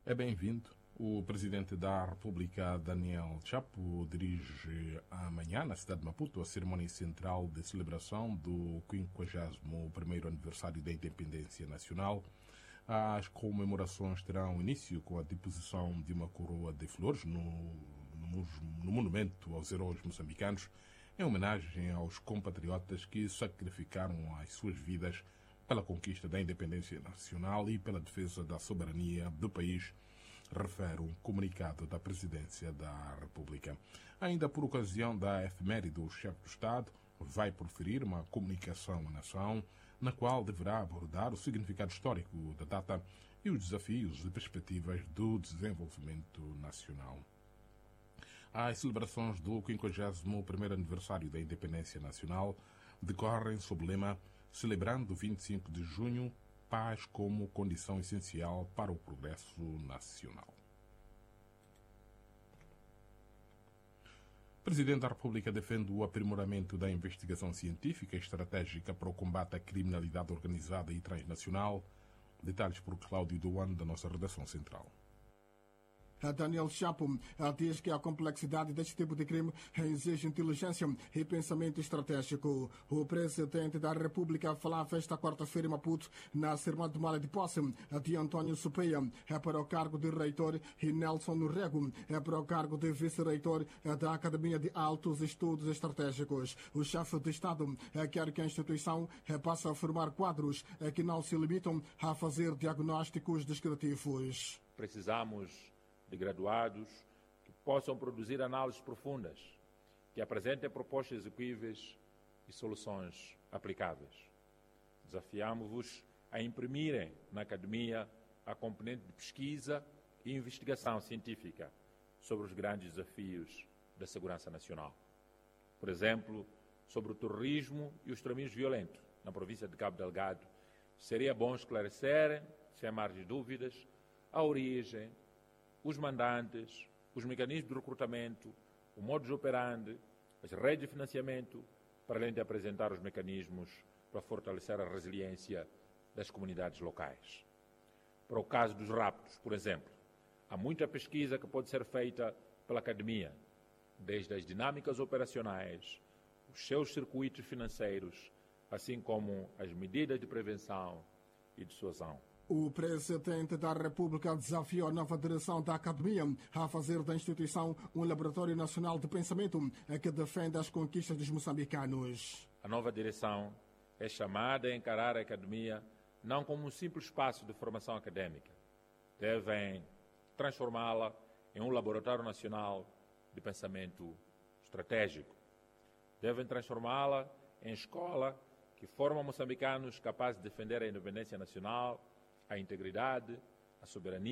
É bem-vindo. O presidente da República, Daniel Chapo, dirige amanhã, na cidade de Maputo, a cerimônia central de celebração do 51º aniversário da independência nacional. As comemorações terão início com a deposição de uma coroa de flores no monumento aos heróis moçambicanos, em homenagem aos compatriotas que sacrificaram as suas vidas pela conquista da independência nacional e pela defesa da soberania do país, refere um comunicado da Presidência da República. Ainda por ocasião da efeméride, o chefe do Estado vai proferir uma comunicação à nação, na qual deverá abordar o significado histórico da data e os desafios e perspectivas do desenvolvimento nacional. As celebrações do 51º aniversário da independência nacional decorrem sob o lema Celebrando 25 de junho, paz como condição essencial para o progresso nacional. O Presidente da República defende o aprimoramento da investigação científica e estratégica para o combate à criminalidade organizada e transnacional. Detalhes por Cláudio Duan, da nossa redação central. Daniel Chapo diz que a complexidade deste tipo de crime exige inteligência e pensamento estratégico. O presidente da República falava esta quarta-feira em Maputo na cerimônia de mala de posse de António Supeia para o cargo de reitor e Nelson Rego para o cargo de vice-reitor da Academia de Altos Estudos Estratégicos. O chefe de Estado quer que a instituição passe a formar quadros que não se limitam a fazer diagnósticos descritivos. Precisamos de graduados que possam produzir análises profundas, que apresentem propostas execuíveis e soluções aplicáveis. Desafiamos-vos a imprimirem na academia a componente de pesquisa e investigação científica sobre os grandes desafios da segurança nacional. Por exemplo, sobre o terrorismo e o extremismo violento na província de Cabo Delgado, seria bom esclarecer, sem margem de dúvidas, a origem, os mandantes, os mecanismos de recrutamento, o modus operandi, as redes de financiamento, para além de apresentar os mecanismos para fortalecer a resiliência das comunidades locais. Para o caso dos raptos, por exemplo, há muita pesquisa que pode ser feita pela academia, desde as dinâmicas operacionais, os seus circuitos financeiros, assim como as medidas de prevenção e dissuasão. O presidente da República desafiou a nova direção da Academia a fazer da instituição um laboratório nacional de pensamento que defende as conquistas dos moçambicanos. A nova direção é chamada a encarar a Academia não como um simples espaço de formação académica. Devem transformá-la em um laboratório nacional de pensamento estratégico. Devem transformá-la em escola que forma moçambicanos capazes de defender a independência nacional, a integridade, a soberania